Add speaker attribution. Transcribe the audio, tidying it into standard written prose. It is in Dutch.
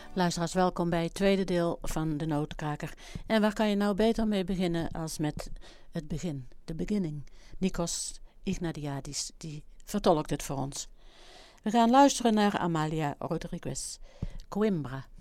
Speaker 1: Luisteraars, welkom bij het tweede deel van de Notenkraker. En waar kan je nou beter mee beginnen als met het begin, de beginning. Nikos Ignatiadis, die vertolkt het voor ons. We gaan luisteren naar Amalia Rodriguez, Coimbra.